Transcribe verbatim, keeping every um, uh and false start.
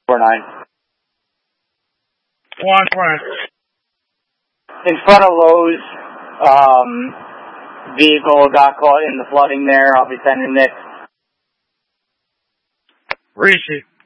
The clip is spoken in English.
four nine. One front. In front of Lowe's, um, vehicle got caught in the flooding there. I'll be sending Nick. Rishi.